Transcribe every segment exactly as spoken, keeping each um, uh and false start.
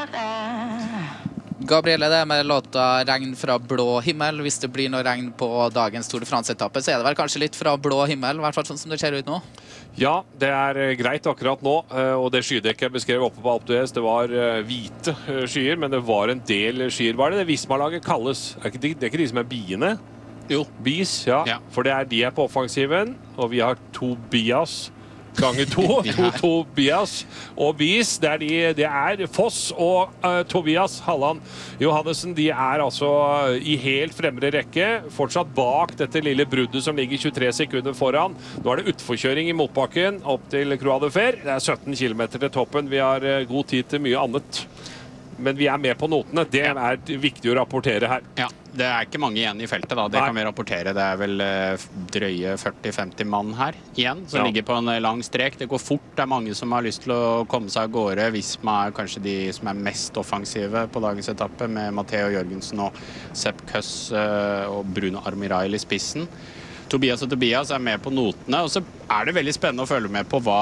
Gabrielle, det med låta Regn fra blå himmel. Hvis det blir noe regn på dagens Tour de France-etappe, så er det vel kanskje litt fra blå himmel, I hvert fall sånn som det ser ut nå? Ja, det er greit akkurat nå, og det skydekket jeg beskrev oppe på Alpe d'Huez, det var hvite skyer, men det var en del skyer. Hva er det det Visma-laget kalles? Er det ikke de som er biene? Jo. Bis, ja. Ja. For det er de er på offensiven, og vi har Tobias ganger to, to Tobias og Bis, det er, de, det er Foss og uh, Tobias Halland Johannessen, de er altså I helt fremre rekke, fortsatt bak dette lille bruddet som ligger tjuetre sekunder foran. Nå er det utforkjøring I motbakken opp til Croix de Fer. Det er sytten kilometer til toppen. Vi har uh, god tid til mye annet. Men vi er med på notene. Det er viktig å rapportere her. Ja, det er ikke mange igjen I feltet da. Det Nei. kan vi rapportere. Det er vel uh, drøye førti til femti mann her igjen, som Ja. ligger på en lang strek. Det går fort. Det er mange som har lyst til å komme seg av gårde. Visma er kanskje de som er mest offensive på dagens etappe, med Matteo Jørgensen og Sepp Kuss uh, og Bruno Armirail I spissen. Tobias og Tobias er med på notene, og så er det veldig spennende å følge med på hva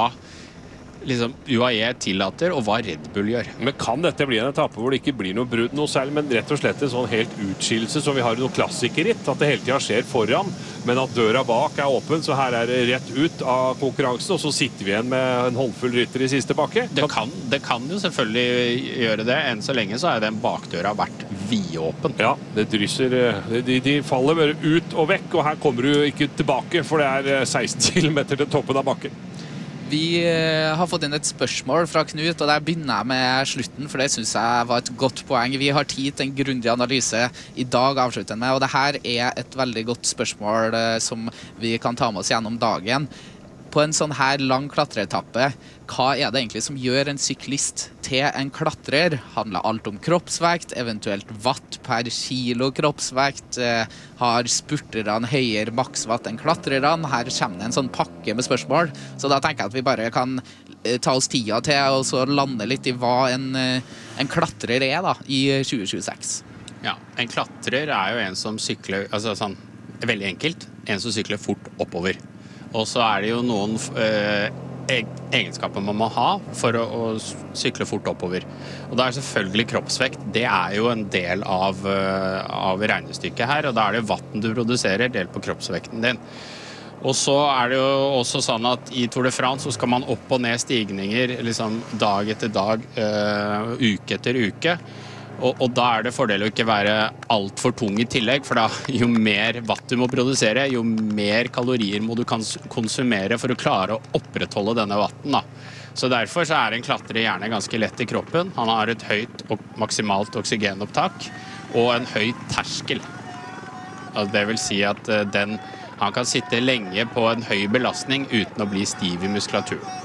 liksom U A E tillater, og hva Red Bull gjør. Men kan dette bli en etappe hvor det ikke blir noe brudd noe særlig, men rett og slett en sånn helt utskillelse som vi har I noe klassikeritt, at det hele tiden skjer foran, men at døra bak er åpen, så her er det rett ut av konkurransen, og så sitter vi igjen med en håndfull rytter I siste bakke. Det kan, det kan jo selvfølgelig gjøre det. Enn så lenge så er den bakdøra vært vidåpen. Ja, det drysser, de, de faller bare ut og vekk, og her kommer du ikke tilbake, for det er seksten kilometer til toppen av bakken. Vi har fått inn et spørsmål fra Knut, og der begynner jeg med slutten, for det synes jeg var et godt poeng. Vi har tid til en grundig analyse I dag avsluttende med, og det her er et veldig godt spørsmål som vi kan ta med oss gjennom dagen. På en sånn her lang klatreetappe, hva er det egentlig som gjør en syklist til en klatrer? Handler alt om kroppsvekt, eventuelt watt per kilo kroppsvekt? Eh, har spurterne høyere makswatt enn klatrerne? Her kommer det en sånn pakke med spørsmål, så da tenker jeg at vi bare kan eh, ta oss tida til og så lande litt I hva en, eh, en klatrer er da, I tjue tjueseks. Ja, en klatrer er jo en som sykler, altså sånn, veldig enkelt, en som sykler fort oppover. Og så er det jo noen eh, egenskaper man må ha for å, å sykle fort oppover. Og da er selvfølgelig kroppsvekt, det er jo en del av, uh, av regnestykket her, og da er det vatten du produserer, delt på kroppsvekten din. Og så er det jo også sånn at I Tour de France så skal man opp og ned stigninger liksom dag etter dag, uh, uke etter uke. Og, og da er det fordel å ikke være alt for tung I tillegg, for da jo mer vatt du må produsere, jo mer kalorier må du konsumere for å klare å opprettholde denne vatten da. Så derfor så er en klatrer gjerne ganske lett I kroppen. Han har et høyt og maksimalt oksygenopptak og en høy terskel. Altså det vil si at den, han kan sitte lenge på en høy belastning uten å bli stiv I muskulaturen.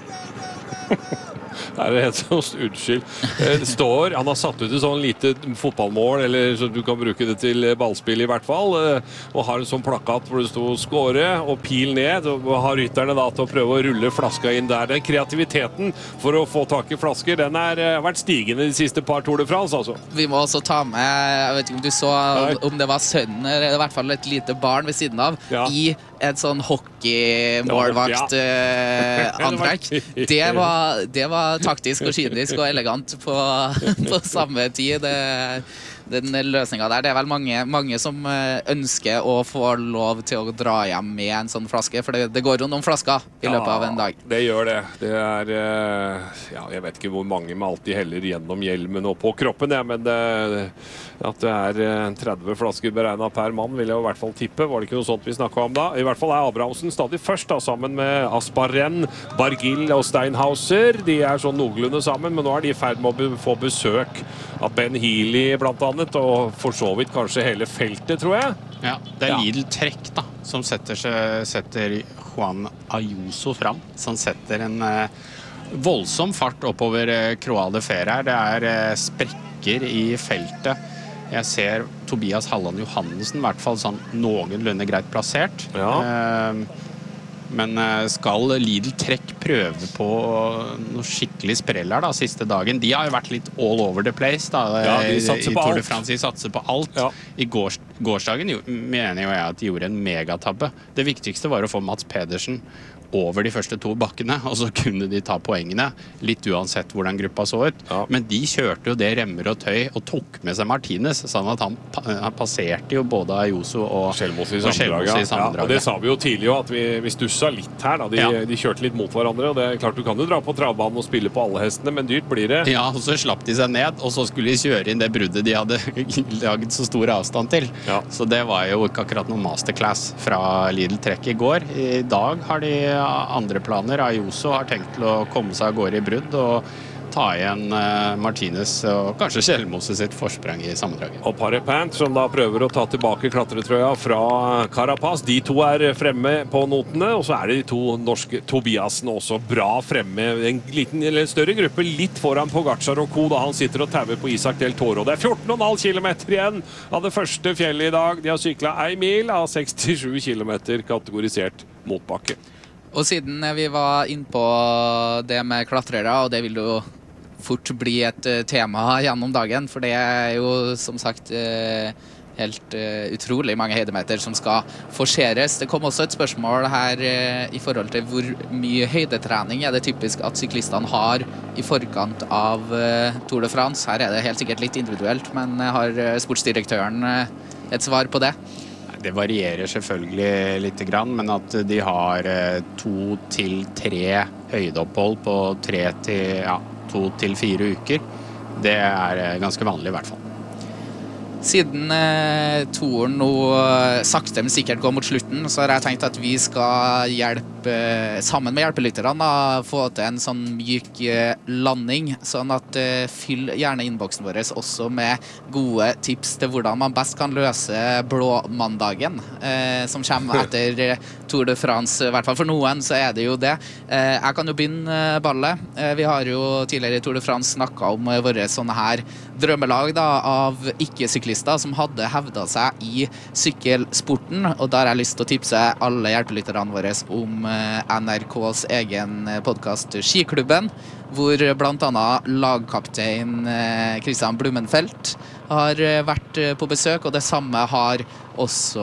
Er det helt sånn unnskyld? Det står, han har satt ut et sånn lite fotballmål, eller så du kan bruke det til ballspill I hvert fall, og har en sånn plakat hvor det står skåre og pil ned, og har rytterne da til å prøve å rulle flaska inn der. Den kreativiteten for å få tak I flasker, den er, har vært stigende de siste par Tour de France, altså. Vi må også ta med, jeg vet ikke om du så, om det var sønnen, eller I hvert fall et lite barn ved siden av, ja. I et sånn hockeymålvakt ja. uh, antrekk. Det var, det var taktisk og kynisk og elegant på, på samme tid. Det, den løsningen der, det er vel mange, mange som ønsker å få lov til å dra hjem med en sånn flaske, for det, det går jo noen flasker I løpet ja, av en dag. Det gjør det. Det er, ja, jeg vet ikke hvor mange med alltid heller gjennom hjelmen og på kroppen, ja, men det, at det er tretti flasker beregnet per mann, vil jeg I hvert fall tippe. Var det ikke noe sånt vi snakket om da? I hvert fall er Abrahamsen stadig først da, sammen med Asparen, Bargill og Steinhauser. De er sånn noenlunde sammen, men nå er de I ferd med å få besøk av Ben Healy blant annet, og for så vidt kanskje hele feltet, tror jeg. Ja, det er ja. Lidl Trekk da, som setter, seg, setter Juan Ayuso fram, som setter en eh, voldsom fart oppover eh, Croix de Fer her. Det er eh, sprekker I feltet. Jeg ser Tobias Halland Johannessen I hvert fall sånn noenlunde greit plassert. Ja. Eh, men skal Lidl Trekk prøve på noe skikkelig sprell her da, siste dagen? De har jo vært litt all over the place da, ja, de satser I på Tour de alt. France. De satser på alt. Ja. I gårs, gårsdagen jo, mener jo jeg at de gjorde en megatabbe. Det viktigste var å få Mats Pedersen over de første to bakkene, og så kunne de ta poengene, litt uansett hvordan gruppa så ut. Ja. Men de kjørte jo det remmer og tøy, og tok med seg Martinez, sånn at han, han passerte jo både Ayuso og Skjelmos i og Skjelmos i sammendraget. Ja, sammendraget. og det sa vi jo tidlig jo, at vi, vi stussa litt her. Da. De, Ja. de kjørte litt mot hverandre, og det er klart du kan jo dra på travbanen og spille på alle hestene, men dyrt blir det. Ja, og så slapp de seg ned, og så skulle de kjøre inn det bruddet de hadde laget så stor avstand til. Ja. Så det var jo ikke akkurat noen masterclass fra Lidl-trekk i går. I dag har de andre planer. Ayuso har tenkt til å komme seg av gårde i brudd og ta igjen uh, Martinez og kanskje Skjelmos sitt forsprang i sammendraget. Og Parepant, som da prøver å ta tilbake klatretrøya fra Carapaz. De to er fremme på notene, og så er det de to norske Tobiasen også bra fremme. En liten, eller en større gruppe litt foran Pogacar og Co. da han sitter og tauer på Isak Del Toro. Det er fjorten komma fem kilometer igjen av det første fjellet i dag. De har syklet en mil av sekstisju kilometer kategorisert motbakke. Og siden vi var inne på det med klatrere, og det vil jo fort bli et uh, tema gjennom dagen, for det er jo som sagt uh, helt uh, utrolig mange høydemeter som skal forseres. Det kom også et spørsmål her uh, i forhold til hvor mye høydetrening er det typisk at syklistene har i forkant av uh, Tour de France. Her er det helt sikkert litt individuelt, men har uh, sportsdirektøren uh, et svar på det? Det varierer selvfølgelig litt, men at de har to til tre høydeopphold på tre til ja, to til fire uker, det er ganske vanlig i hvert fall. Siden eh, Touren nå sakte, men sikkert går mot slutten, så har jeg tenkt at vi skal hjelpe, sammen med hjelpelytterne, få til en sånn myk eh, landing, sånn at eh, fyll gjerne innboksen vår også med gode tips til hvordan man best kan løse blåmandagen, eh, som kommer etter eh, Tour de France. I hvert fall for noen så er det jo det. Eh, jeg kan jo begynne ballet. Eh, vi har jo tidligere i Tour de France snakket om eh, våre sånne her drømmelag da, av ikke-syklister som hadde hevdet seg i sykkelsporten, og da har jeg lyst til å tipse alle hjelpelytterne våre om N R K's egen podcast Skiklubben, hvor blant annet lagkaptein Christian Blumenfeldt har vært på besøk, og det samme har også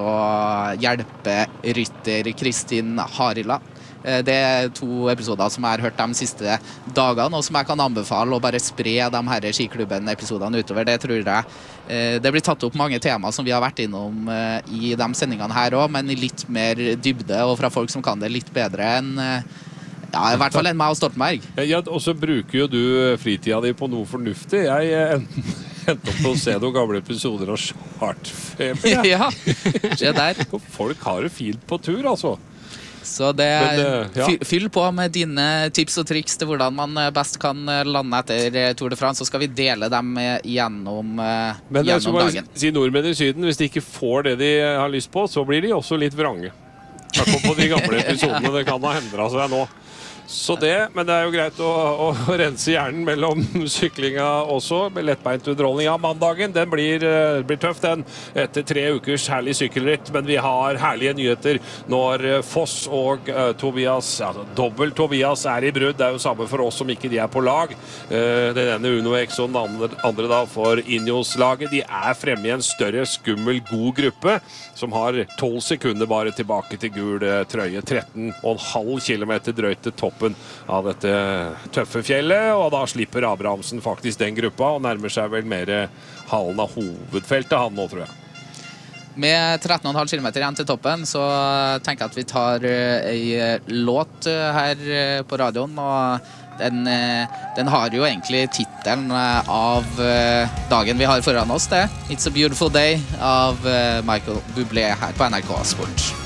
hjelperytter Kristin Harila. Det er to episoder som jeg har hørt de siste dagene, og som jeg kan anbefale å bare spre de her Skiklubben-episodene utover. Det tror jeg det blir tatt opp mange temaer som vi har vært innom i de sendingene her også, men i litt mer dybde, og fra folk som kan det litt bedre enn ja, i hvert fall enn meg og Stoltenberg. Ja, og så bruker jo du fritida di på noe fornuftig. Jeg endte opp på å se noen gamle episoder av Chartfeber. Ja, se der. Folk har det fint på tur, altså. Så det Men, uh, ja. fyll, fyll på med dine tips og triks til hvordan man best kan lande etter Tour de France, så skal vi dele dem gjennom, uh, Men jeg gjennom skal dagen. bare si nordmenn i Syden, hvis de ikke får det de har lyst på, så blir de også litt vrange. Akkurat på de gamle episodene, det kan ha endret seg nå. Så det, men det er jo greit å, å rense hjernen mellom syklinga også, med lettbeint underholdning. Ja, mandagen, den blir, uh, blir tøff den, etter tre ukers herlig sykkelritt, men vi har herlige nyheter når uh, Foss og uh, Tobias, altså dobbelt Tobias er i brudd, det er jo samme for oss som ikke de er på lag. Uh, den ene Uno X og den andre, andre da for Ineos-laget, de er fremme i en større, skummel, god gruppe, som har tolv sekunder bare tilbake til gul uh, trøye, tretten komma fem kilometer drøyt til topp av dette tøffe fjellet, og da slipper Abrahamsen faktisk den gruppa og nærmer seg vel mer halen av hovedfeltet han nå, tror jeg. Med tretten komma fem kilometer igjen til toppen, så tenker jeg at vi tar en låt her på radioen, og den, den har jo egentlig titelen av dagen vi har foran oss, det. It's a Beautiful Day av Michael Bublé her på N R K Sport.